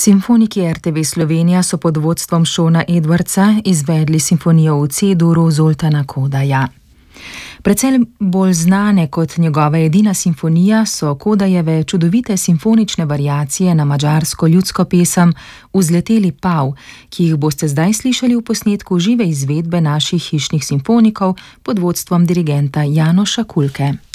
Simfoniki RTV Slovenija so pod vodstvom Šona Edwardsa izvedli simfonijo v C-duru Zoltana Kodaja. Predvsej bolj znane kot njegova edina simfonija so Kodajeve čudovite simfonične variacije na madžarsko ljudsko pesem Vzleteli pav, ki jih boste zdaj slišali v posnetku žive izvedbe naših hišnih simfonikov pod vodstvom dirigenta Janoša Kulke.